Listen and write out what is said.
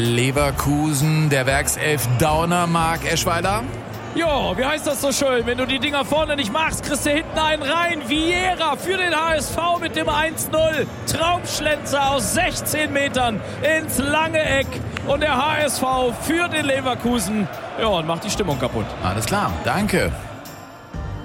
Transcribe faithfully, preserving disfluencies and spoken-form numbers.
Leverkusen, der Werkself Downer, Marc Eschweiler. Jo, wie heißt das so schön? Wenn du die Dinger vorne nicht machst, kriegst du hinten einen rein. Vieira für den H S V mit dem eins null. Traumschlenzer aus sechzehn Metern ins lange Eck. Und der H S V für den Leverkusen. Ja, und macht die Stimmung kaputt. Alles klar, danke.